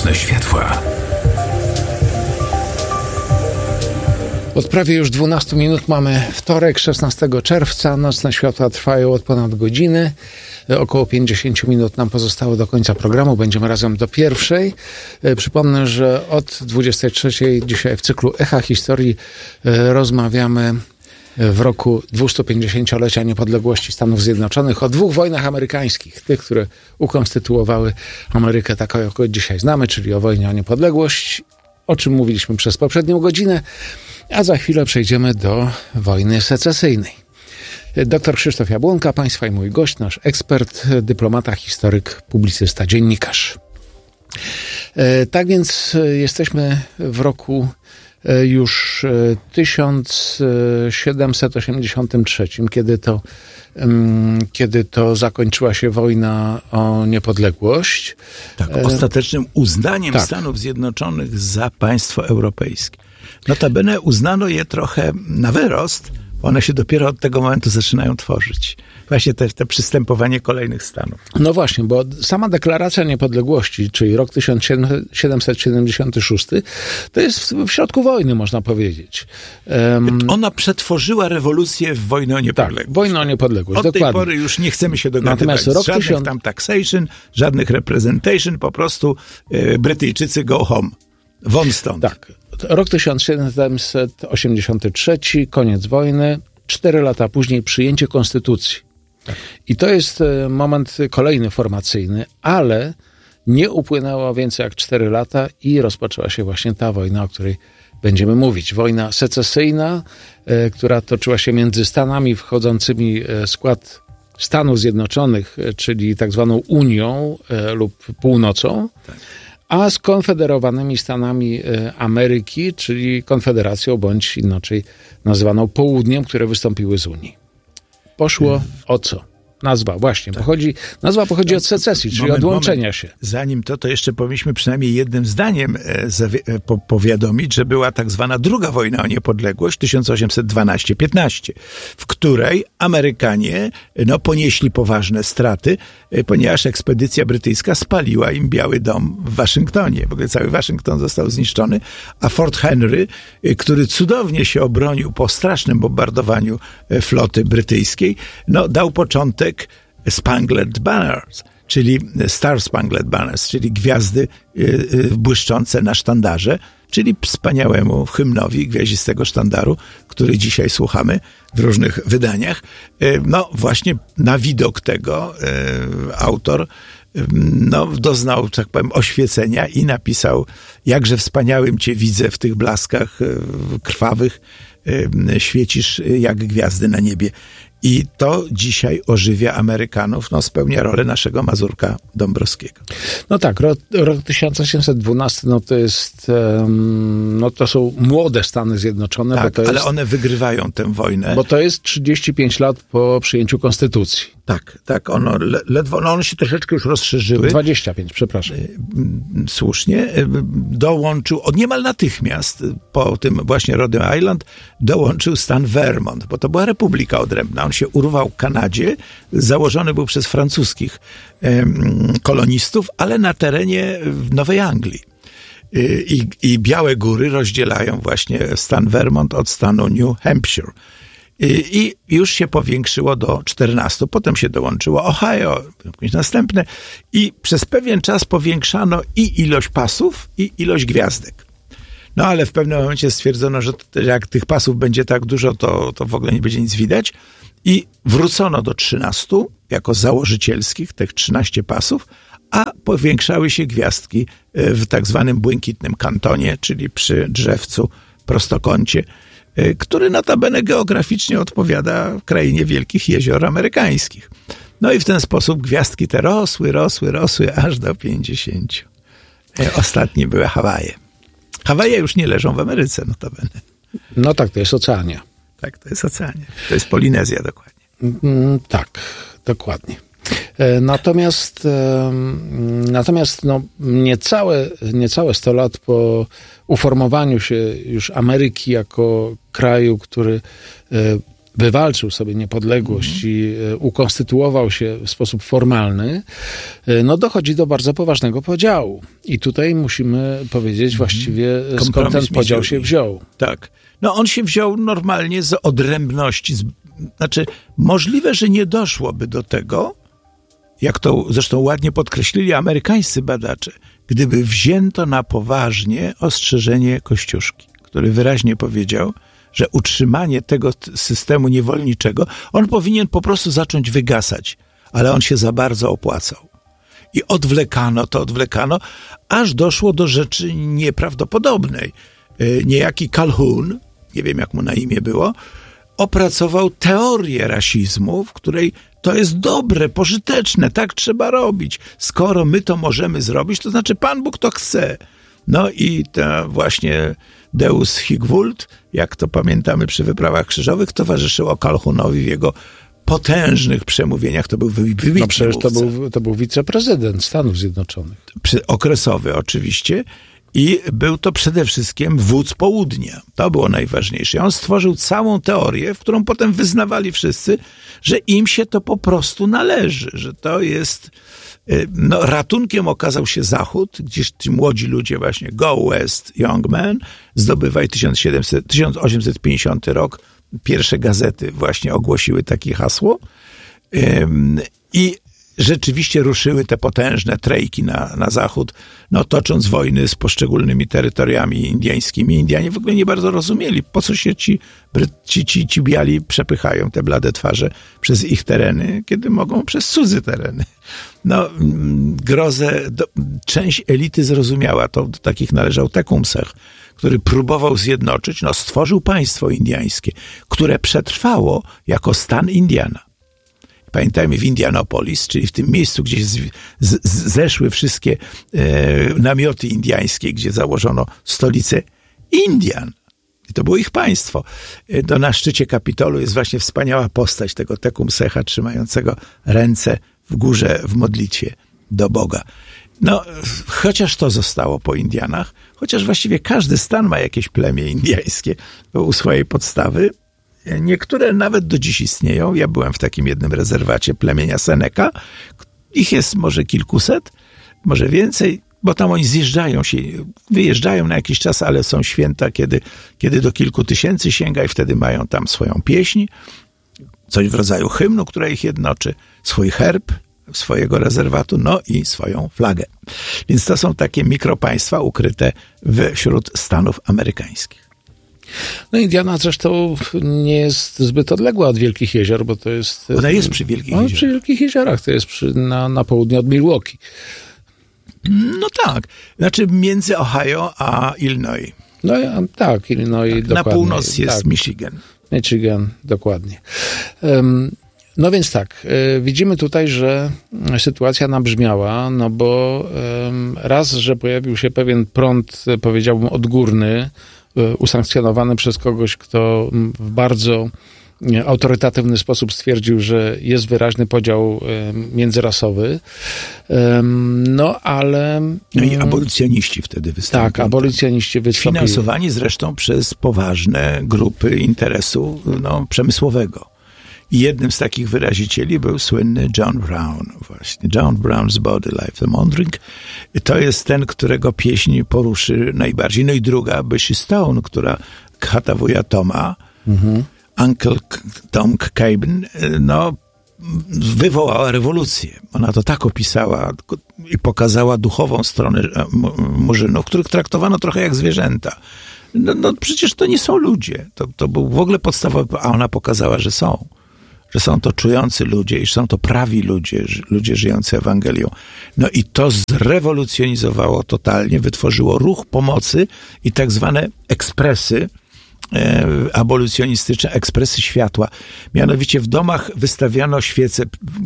Nocne światła. Od prawie już 12 minut mamy wtorek, 16 czerwca. Nocne światła trwają od ponad godziny. Około 50 minut nam pozostało do końca programu. Będziemy razem do pierwszej. Przypomnę, że od 23 dzisiaj w cyklu Echa Historii rozmawiamy w roku 250-lecia niepodległości Stanów Zjednoczonych o dwóch wojnach amerykańskich. Tych, które ukonstytuowały Amerykę taką, jaką dzisiaj znamy, czyli o wojnie o niepodległość, o czym mówiliśmy przez poprzednią godzinę. A za chwilę przejdziemy do wojny secesyjnej. Dr Krzysztof Jabłonka, państwa i mój gość, nasz ekspert, dyplomata, historyk, publicysta, dziennikarz. Tak więc jesteśmy w roku już 1783, kiedy to zakończyła się wojna o niepodległość. Tak, ostatecznym uznaniem Stanów Zjednoczonych za państwo europejskie. Notabene uznano je trochę na wyrost, bo one się dopiero od tego momentu zaczynają tworzyć. Właśnie te przystępowanie kolejnych stanów. No właśnie, bo sama deklaracja niepodległości, czyli rok 1776, to jest w środku wojny, można powiedzieć. Ona przetworzyła rewolucję w wojnę o niepodległość. Tak, wojnę o niepodległość, od dokładnie. Tej pory już nie chcemy się dogadywać. Natomiast rok żadnych tam taxation, żadnych representation, po prostu Brytyjczycy go home. Won stąd. Tak. Rok 1783, koniec wojny, 4 lata później przyjęcie konstytucji. Tak. I to jest moment kolejny formacyjny, ale nie upłynęło więcej jak 4 lata i rozpoczęła się właśnie ta wojna, o której będziemy mówić. Wojna secesyjna, która toczyła się między Stanami wchodzącymi w skład Stanów Zjednoczonych, czyli tak zwaną Unią lub Północą, tak, a z konfederowanymi Stanami Ameryki, czyli Konfederacją, bądź inaczej nazywaną Południem, które wystąpiły z Unii. Poszło o co? Nazwa właśnie. Tak. Nazwa pochodzi od secesji, czyli od łączenia się. Zanim to jeszcze powinniśmy przynajmniej jednym zdaniem powiadomić, że była tak zwana druga wojna o niepodległość 1812-15, w której Amerykanie ponieśli poważne straty, ponieważ ekspedycja brytyjska spaliła im Biały Dom w Waszyngtonie. W ogóle cały Waszyngton został zniszczony, a Fort Henry, który cudownie się obronił po strasznym bombardowaniu floty brytyjskiej, dał początek Spangled Banners, czyli Star Spangled Banners, czyli gwiazdy błyszczące na sztandarze, czyli wspaniałemu hymnowi Gwiaździstego Sztandaru, który dzisiaj słuchamy w różnych wydaniach. Właśnie na widok tego autor doznał, tak powiem, oświecenia i napisał: jakże wspaniałym cię widzę w tych blaskach krwawych, świecisz jak gwiazdy na niebie. I to dzisiaj ożywia Amerykanów, spełnia rolę naszego Mazurka Dąbrowskiego. No tak, rok 1812, to jest, to są młode Stany Zjednoczone. Tak, bo to jest, ale one wygrywają tę wojnę. Bo to jest 35 lat po przyjęciu konstytucji. Tak, ledwo, one się troszeczkę już rozszerzyły. 25, przepraszam. Słusznie. Dołączył, niemal natychmiast po tym właśnie Rhode Island, dołączył stan Vermont, bo to była republika odrębna. On się urwał Kanadzie, założony był przez francuskich kolonistów, ale na terenie Nowej Anglii. I Białe Góry rozdzielają właśnie stan Vermont od stanu New Hampshire. I już się powiększyło do 14. Potem się dołączyło Ohio, następne. I przez pewien czas powiększano i ilość pasów, i ilość gwiazdek. Ale w pewnym momencie stwierdzono, że jak tych pasów będzie tak dużo, to w ogóle nie będzie nic widać. I wrócono do 13 jako założycielskich, tych 13 pasów, a powiększały się gwiazdki w tak zwanym błękitnym kantonie, czyli przy drzewcu prostokącie, który notabene geograficznie odpowiada krainie wielkich jezior amerykańskich. I w ten sposób gwiazdki te rosły, aż do 50. Ostatnie były Hawaje. Hawaje już nie leżą w Ameryce notabene. No tak, to jest Oceania. Tak, to jest Oceania. To jest Polinezja dokładnie. Tak, dokładnie. Natomiast niecałe 100 lat po uformowaniu się już Ameryki jako kraju, który wywalczył sobie niepodległość i ukonstytuował się w sposób formalny, no dochodzi do bardzo poważnego podziału. I tutaj musimy powiedzieć właściwie, skąd ten podział się wziął. Tak. No on się wziął normalnie z odrębności. Znaczy, możliwe, że nie doszłoby do tego, jak to zresztą ładnie podkreślili amerykańscy badacze, gdyby wzięto na poważnie ostrzeżenie Kościuszki, który wyraźnie powiedział, że utrzymanie tego systemu niewolniczego, on powinien po prostu zacząć wygasać, ale on się za bardzo opłacał. I odwlekano, aż doszło do rzeczy nieprawdopodobnej. Niejaki Calhoun, nie wiem jak mu na imię było, opracował teorię rasizmu, w której to jest dobre, pożyteczne, tak trzeba robić. Skoro my to możemy zrobić, to znaczy Pan Bóg to chce. No i to właśnie Deus hic vult, jak to pamiętamy przy wyprawach krzyżowych, towarzyszyło Calhounowi w jego potężnych przemówieniach. To był wybitny No przecież to był wiceprezydent Stanów Zjednoczonych. Okresowy oczywiście. I był to przede wszystkim wódz południa. To było najważniejsze. On stworzył całą teorię, w którą potem wyznawali wszyscy, że im się to po prostu należy, że to jest... No, ratunkiem okazał się Zachód, gdzieś ci młodzi ludzie właśnie, go west, young men, zdobywaj 1850 rok, pierwsze gazety właśnie ogłosiły takie hasło i rzeczywiście ruszyły te potężne trejki na zachód, no tocząc wojny z poszczególnymi terytoriami indyjskimi. Indianie w ogóle nie bardzo rozumieli, po co się ci biali przepychają te blade twarze przez ich tereny, kiedy mogą przez cudze tereny. No, część elity zrozumiała, to do takich należał Tecumseh, który próbował zjednoczyć, no stworzył państwo indyjskie, które przetrwało jako stan Indiana. Pamiętajmy, w Indianapolis, czyli w tym miejscu, gdzie zeszły wszystkie namioty indyjskie, gdzie założono stolicę Indian. I to było ich państwo. Na szczycie Kapitolu jest właśnie wspaniała postać tego Tecumseha trzymającego ręce w górze w modlitwie do Boga. No, chociaż to zostało po Indianach, chociaż właściwie każdy stan ma jakieś plemię indyjskie u swojej podstawy, niektóre nawet do dziś istnieją. Ja byłem w takim jednym rezerwacie plemienia Seneca. Ich jest może kilkuset, może więcej, bo tam oni wyjeżdżają na jakiś czas, ale są święta, kiedy do kilku tysięcy sięga i wtedy mają tam swoją pieśń, coś w rodzaju hymnu, która ich jednoczy, swój herb swojego rezerwatu, no i swoją flagę. Więc to są takie mikropaństwa ukryte wśród Stanów amerykańskich. No Indiana zresztą nie jest zbyt odległa od Wielkich Jezior, bo to jest... Ona jest przy Wielkich Jeziorach. Przy Wielkich Jeziorach, to jest na południe od Milwaukee. No tak, znaczy między Ohio a Illinois. No tak, Illinois tak, dokładnie. Na północ jest tak. Michigan, dokładnie. No więc tak, widzimy tutaj, że sytuacja nabrzmiała, no bo raz, że pojawił się pewien prąd, powiedziałbym, odgórny, usankcjonowany przez kogoś, kto w bardzo autorytatywny sposób stwierdził, że jest wyraźny podział międzyrasowy. No ale... No i abolicjoniści wtedy wystąpili. Tak, abolicjoniści wystąpili. Finansowani zresztą przez poważne grupy interesu przemysłowego. I jednym z takich wyrazicieli był słynny John Brown. Właśnie John Brown's Body Life, The Mondring. To jest ten, którego pieśń poruszy najbardziej. No i druga, Bessie Stone, która chata wuja Toma, Uncle Tom Cabin, no wywołała rewolucję. Ona to tak opisała i pokazała duchową stronę murzynów, których traktowano trochę jak zwierzęta. No przecież to nie są ludzie. To był w ogóle podstawowy, a ona pokazała, że są. Że są to czujący ludzie i że są to prawi ludzie żyjący Ewangelią. No i to zrewolucjonizowało totalnie, wytworzyło ruch pomocy i tak zwane ekspresy abolicjonistyczne, ekspresy światła. Mianowicie w domach wystawiano świece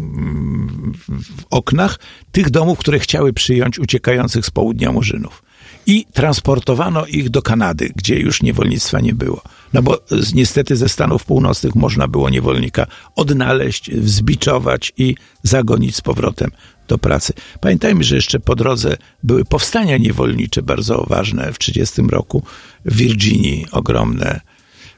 w oknach tych domów, które chciały przyjąć uciekających z południa murzynów. I transportowano ich do Kanady, gdzie już niewolnictwa nie było. No bo niestety ze Stanów Północnych można było niewolnika odnaleźć, zbiczować i zagonić z powrotem do pracy. Pamiętajmy, że jeszcze po drodze były powstania niewolnicze bardzo ważne w 1930 roku w Virginii, ogromne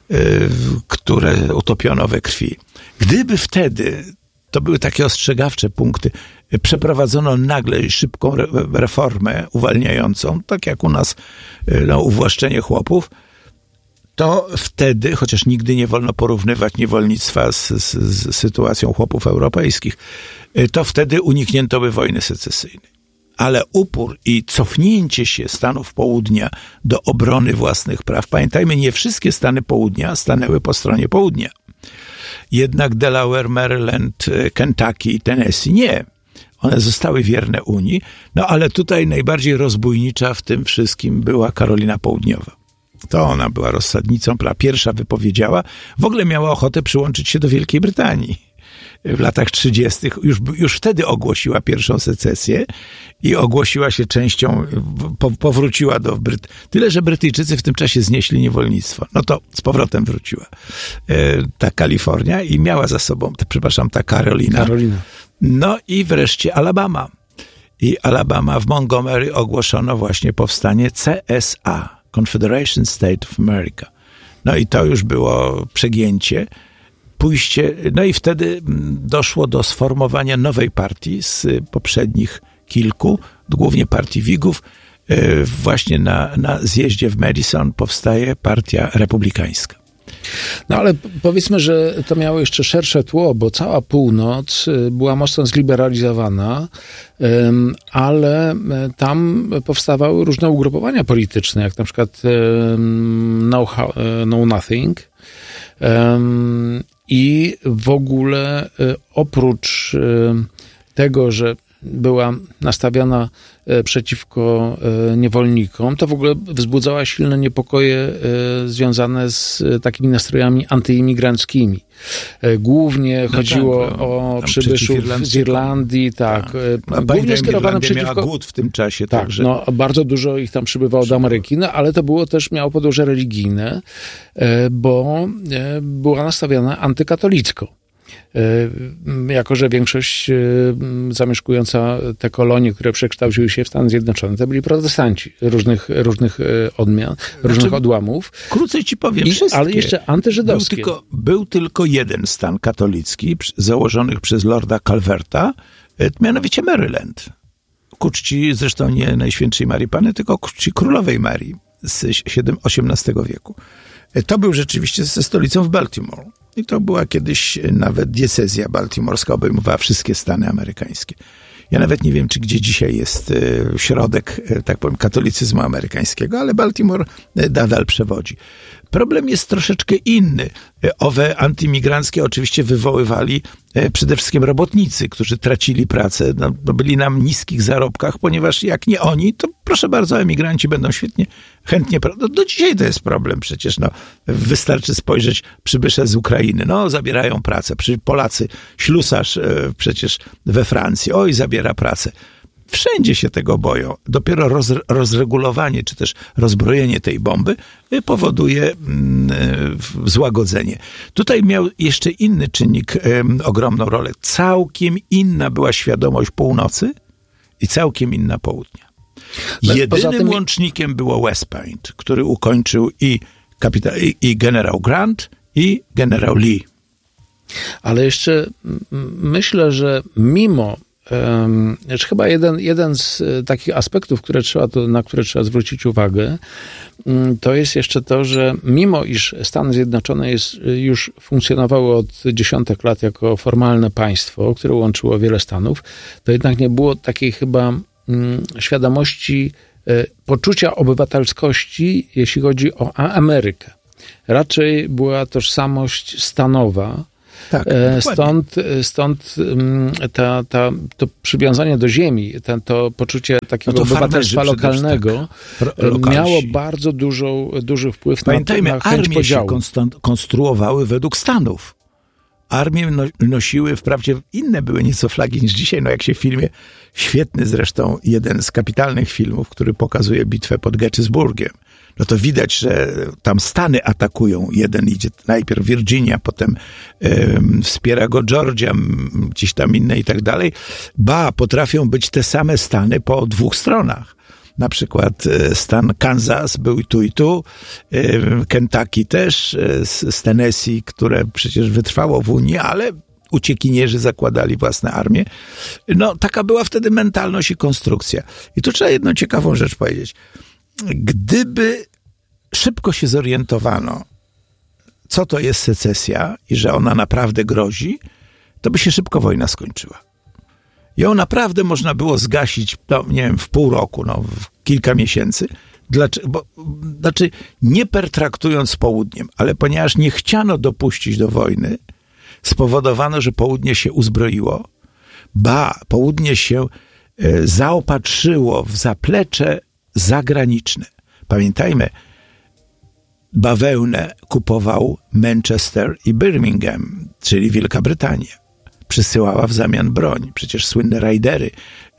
które utopiono we krwi. Gdyby wtedy, to były takie ostrzegawcze punkty, przeprowadzono nagle szybką reformę uwalniającą, tak jak u nas uwłaszczenie chłopów, to wtedy, chociaż nigdy nie wolno porównywać niewolnictwa z sytuacją chłopów europejskich, to wtedy uniknięto by wojny secesyjnej. Ale upór i cofnięcie się Stanów Południa do obrony własnych praw. Pamiętajmy, nie wszystkie Stany Południa stanęły po stronie południa. Jednak Delaware, Maryland, Kentucky i Tennessee nie. One zostały wierne Unii, ale tutaj najbardziej rozbójnicza w tym wszystkim była Karolina Południowa. To ona była rozsadnicą, pierwsza wypowiedziała, w ogóle miała ochotę przyłączyć się do Wielkiej Brytanii. W latach 30. już wtedy ogłosiła pierwszą secesję i ogłosiła się częścią, powróciła do Tyle, że Brytyjczycy w tym czasie znieśli niewolnictwo. To z powrotem wróciła ta Kalifornia i miała za sobą, ta Karolina. I wreszcie Alabama. I Alabama w Montgomery ogłoszono właśnie powstanie CSA, Confederation State of America. I to już było przegięcie. Pójście, i wtedy doszło do sformowania nowej partii z poprzednich kilku, głównie partii Whigów. Właśnie na zjeździe w Madison powstaje partia republikańska. Ale powiedzmy, że to miało jeszcze szersze tło, bo cała północ była mocno zliberalizowana, ale tam powstawały różne ugrupowania polityczne, jak na przykład Know Nothing. I w ogóle oprócz tego, że była nastawiona przeciwko niewolnikom, to w ogóle wzbudzała silne niepokoje związane z takimi nastrojami antyimigranckimi. Głównie chodziło o przybyszów z Irlandii, głównie skierowane przeciwko... miała głód w tym czasie. Także. Bardzo dużo ich tam przybywało do Ameryki, ale to było też, miało podłoże religijne, bo była nastawiona antykatolicko. Jako że większość zamieszkująca te kolonie, które przekształciły się w Stany Zjednoczone, to byli protestanci różnych odmian, różnych odłamów. Krócej ci powiem, wszystkie. Ale jeszcze antyżydowskie. Był tylko jeden stan katolicki założony przez lorda Calverta, mianowicie Maryland. Ku czci zresztą nie Najświętszej Marii Panny, tylko ku czci Królowej Marii z XVIII wieku. To był rzeczywiście ze stolicą w Baltimore. I to była kiedyś nawet diecezja baltimorska, obejmowała wszystkie Stany amerykańskie. Ja nawet nie wiem, czy gdzie dzisiaj jest środek, tak powiem, katolicyzmu amerykańskiego, ale Baltimore nadal przewodzi. Problem jest troszeczkę inny. Owe antyimigranckie oczywiście wywoływali przede wszystkim robotnicy, którzy tracili pracę, byli na niskich zarobkach, ponieważ jak nie oni, to proszę bardzo, emigranci będą chętnie... Do dzisiaj to jest problem przecież. Wystarczy spojrzeć, przybysze z Ukrainy, zabierają pracę. Polacy, ślusarz przecież we Francji, zabiera pracę. Wszędzie się tego boją. Dopiero rozregulowanie, czy też rozbrojenie tej bomby powoduje złagodzenie. Tutaj miał jeszcze inny czynnik ogromną rolę. Całkiem inna była świadomość północy i całkiem inna południa. Jedynym łącznikiem było West Point, który ukończył i generał Grant, i generał Lee. Ale jeszcze myślę, że mimo chyba jeden z takich aspektów, na które trzeba zwrócić uwagę, to jest jeszcze to, że mimo iż Stany Zjednoczone już funkcjonowały od dziesiątek lat jako formalne państwo, które łączyło wiele stanów, to jednak nie było takiej chyba świadomości, poczucia obywatelskości, jeśli chodzi o Amerykę. Raczej była tożsamość stanowa. Tak, stąd to przywiązanie do ziemi, to poczucie takiego obywatelstwa lokalnego miało bardzo duży wpływ na chęć podziału. Armie się konstruowały według stanów. Armie nosiły, wprawdzie inne były nieco flagi niż dzisiaj, jak się w filmie, świetny zresztą, jeden z kapitalnych filmów, który pokazuje bitwę pod Gettysburgiem. To widać, że tam Stany atakują. Jeden idzie najpierw Virginia, potem wspiera go Georgia, gdzieś tam inne i tak dalej. Potrafią być te same Stany po dwóch stronach. na przykład stan Kansas był i tu, Kentucky też, z Tennessee, które przecież wytrwało w Unii, ale uciekinierzy zakładali własne armie. No, taka była wtedy mentalność i konstrukcja. I tu trzeba jedną ciekawą rzecz powiedzieć. Gdyby szybko się zorientowano, co to jest secesja i że ona naprawdę grozi, to by się szybko wojna skończyła. Ją naprawdę można było zgasić, no, nie wiem, w pół roku, no, w kilka miesięcy. Dlaczego? Znaczy, nie pertraktując z południem, ale ponieważ nie chciano dopuścić do wojny, spowodowano, że południe się uzbroiło. Południe się zaopatrzyło w zaplecze zagraniczne. Pamiętajmy, bawełnę kupował Manchester i Birmingham, czyli Wielka Brytania. Przysyłała w zamian broń. Przecież słynne rajdery,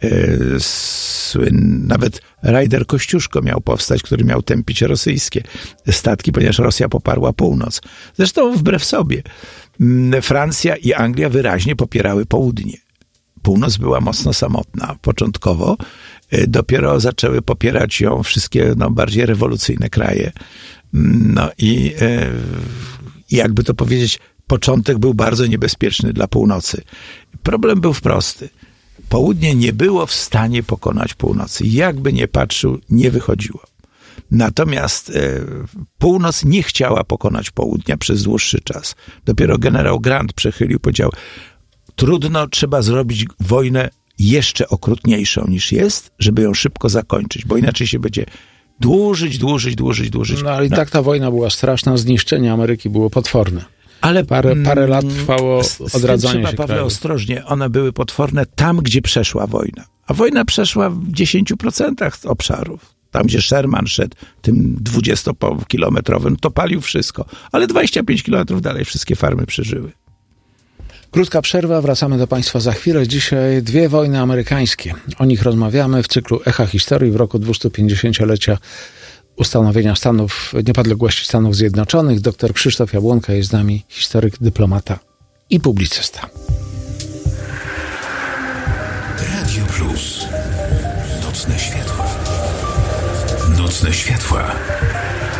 nawet rajder Kościuszko miał powstać, który miał tępić rosyjskie statki, ponieważ Rosja poparła północ. Zresztą wbrew sobie Francja i Anglia wyraźnie popierały południe. Północ była mocno samotna początkowo. Dopiero zaczęły popierać ją wszystkie bardziej rewolucyjne kraje. No i jakby to powiedzieć, początek był bardzo niebezpieczny dla północy. Problem był prosty. Południe nie było w stanie pokonać północy. Jakby nie patrzył, nie wychodziło. Natomiast północ nie chciała pokonać południa przez dłuższy czas. Dopiero generał Grant przechylił, powiedział, trudno, trzeba zrobić wojnę jeszcze okrutniejszą niż jest, żeby ją szybko zakończyć, bo inaczej się będzie dłużyć. No ale i tak ta wojna była straszna, zniszczenie Ameryki było potworne. Ale parę lat trwało odradzanie się Paweł, kraju. ostrożnie, one były potworne tam, gdzie przeszła wojna. A wojna przeszła w 10% obszarów. Tam, gdzie Sherman szedł tym 20-kilometrowym, to palił wszystko. Ale 25 kilometrów dalej wszystkie farmy przeżyły. Krótka przerwa, wracamy do Państwa za chwilę. Dzisiaj 2 wojny amerykańskie. O nich rozmawiamy w cyklu Echa Historii w roku 250-lecia ustanowienia niepodległości Stanów Zjednoczonych. Dr Krzysztof Jabłonka jest z nami, historyk, dyplomata i publicysta. Radio Plus. Nocne światła. Nocne światła.